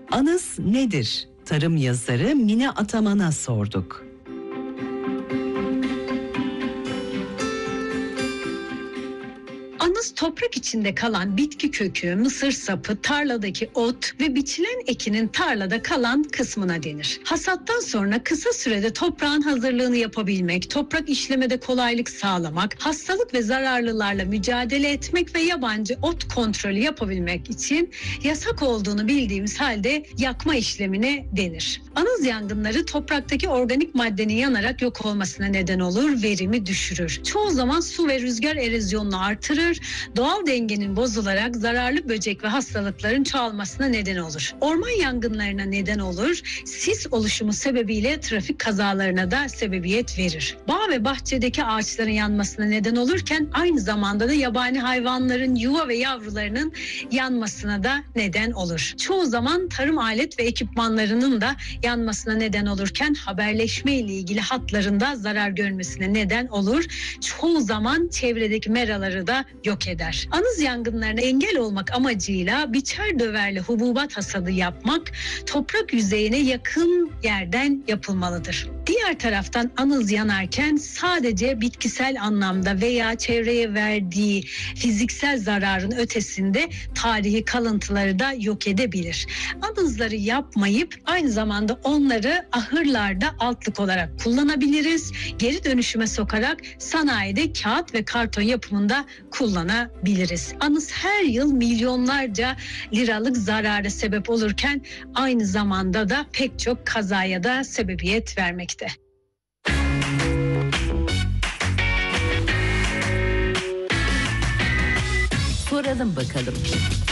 Anız nedir? Tarım yazarı Mine Ataman'a sorduk. Anız toprak içinde kalan bitki kökü, mısır sapı, tarladaki ot ve biçilen ekinin tarlada kalan kısmına denir. Hasattan sonra kısa sürede toprağın hazırlığını yapabilmek, toprak işlemede kolaylık sağlamak, hastalık ve zararlılarla mücadele etmek ve yabancı ot kontrolü yapabilmek için yasak olduğunu bildiğimiz halde yakma işlemine denir. Anız yangınları topraktaki organik maddenin yanarak yok olmasına neden olur, verimi düşürür. Çoğu zaman su ve rüzgar erozyonunu artırır, doğal dengenin bozularak zararlı böcek ve hastalıkların çoğalmasına neden olur. Orman yangınlarına neden olur, sis oluşumu sebebiyle trafik kazalarına da sebebiyet verir. Bağ ve bahçedeki ağaçların yanmasına neden olurken aynı zamanda da yabani hayvanların yuva ve yavrularının yanmasına da neden olur. Çoğu zaman tarım alet ve ekipmanlarının da yanmasına neden olurken haberleşme ile ilgili hatların da zarar görmesine neden olur. Çoğu zaman çevredeki meraları da yok eder. Anız yangınlarına engel olmak amacıyla biçer döverli hububat hasadı yapmak toprak yüzeyine yakın yerden yapılmalıdır. Diğer taraftan anız yanarken sadece bitkisel anlamda veya çevreye verdiği fiziksel zararın ötesinde tarihi kalıntıları da yok edebilir. Anızları yapmayıp aynı zamanda onları ahırlarda altlık olarak kullanabiliriz. Geri dönüşüme sokarak sanayide kağıt ve karton yapımında kullanabiliriz. Anız her yıl milyonlarca liralık zarara sebep olurken aynı zamanda da pek çok kazaya da sebebiyet vermekte. Soralım bakalım.